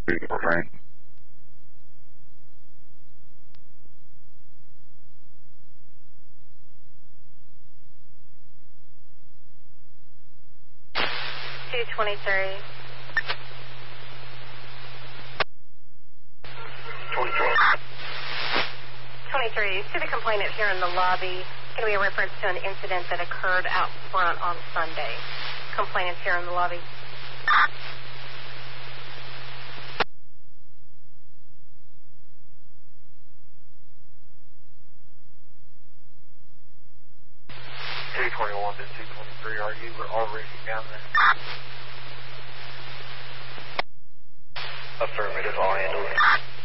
Frank. Two 23. 23. You see the complainant here in the lobby. It's going to be a reference to an incident that occurred out front on Sunday. Complainant's here in the lobby. (221) to 223, are you already down there? Affirmative, I'll handle it.